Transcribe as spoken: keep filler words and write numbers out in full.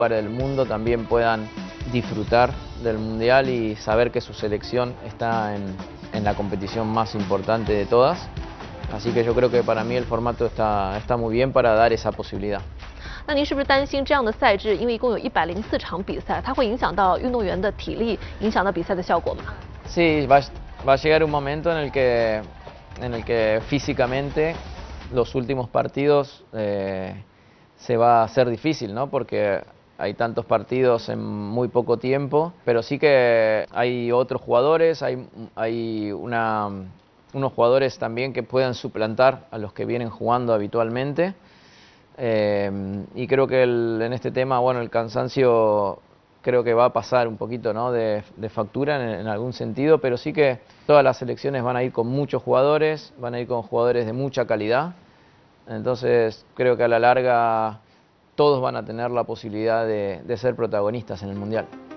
para el mundo también puedan disfrutar del Mundial y saber que su selección está en, en la competición más importante de todas. Así que yo creo que para mí el formato está, está muy bien para dar esa posibilidad. 那您是不是担心这样的赛制，因为一共有一百零四场比赛，它会影响到运动员的体力，影响到比赛的效果吗？ Sí, va, va a llegar un momento en el que, en el que físicamente los últimos partidos eh, se va a hacer difícil, ¿no? Porque hay tantos partidos en muy poco tiempo, pero sí que hay otros jugadores, hay, hay una, unos jugadores también que puedan suplantar a los que vienen jugando habitualmente. Eh, y creo que el, en este tema, bueno, el cansancio creo que va a pasar un poquito, ¿no? de, de factura en, en algún sentido, pero sí que todas las selecciones van a ir con muchos jugadores, van a ir con jugadores de mucha calidad. Entonces creo que a la larga todos van a tener la posibilidad de, de ser protagonistas en el Mundial.